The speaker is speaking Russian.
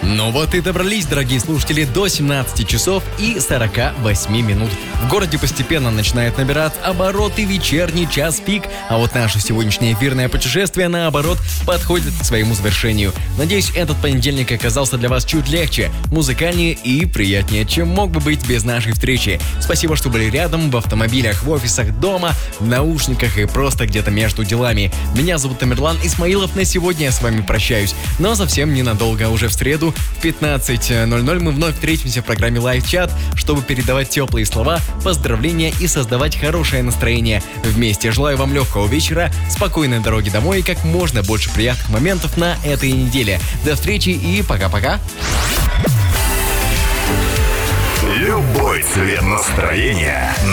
Ну вот и добрались, дорогие слушатели, до 17 часов и 48 минут. В городе постепенно начинает набирать обороты вечерний час пик, а вот наше сегодняшнее эфирное путешествие, наоборот, подходит к своему завершению. Надеюсь, этот понедельник оказался для вас чуть легче, музыкальнее и приятнее, чем мог бы быть без нашей встречи. Спасибо, что были рядом, в автомобилях, в офисах, дома, в наушниках и просто где-то между делами. Меня зовут Тамерлан Исмаилов, на сегодня я с вами прощаюсь, но совсем ненадолго. Уже в среду в 15:00 мы вновь встретимся в программе Live Chat, чтобы передавать теплые слова, поздравления и создавать хорошее настроение вместе. Желаю вам легкого вечера, спокойной дороги домой и как можно больше приятных моментов на этой неделе. До встречи и пока-пока. Любой цвет настроения